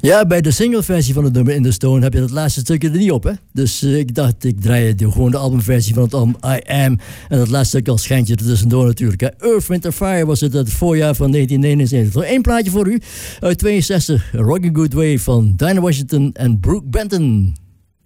Ja, bij de singleversie van het nummer In The Stone heb je dat laatste stukje er niet op, hè? Dus ik dacht, ik draai gewoon de albumversie van het album I Am. En dat laatste stukje als schijntje er tussendoor natuurlijk. Hè. Earth, Wind & Fire was het voorjaar van 1979. Nog één plaatje voor u uit 62. Rockin' Good Way van Dinah Washington en Brooke Benton.